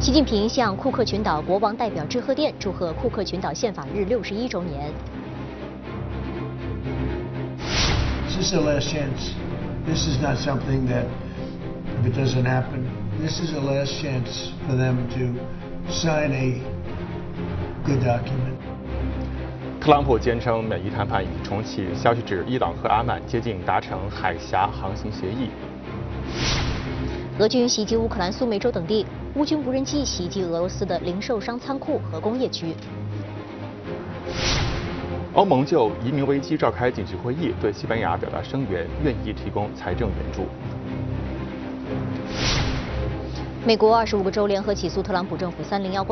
习近平向库克群岛国王代表致贺电，祝贺库克群岛宪法日61周年。 This is a last chance. This is not something that, if it doesn't happen, this is a last chance for them to sign a good document. 特朗普坚称美伊谈判已重启，消息指伊朗和阿曼接近达成海峡航行协议。 俄军袭击乌克兰苏梅州等地，乌军无人机袭击俄罗斯的零售商仓库和工业区。 欧盟就移民危机召开紧急会议，对西班牙表达声援，愿意提供财政援助。 美国25个州联合起诉特朗普政府301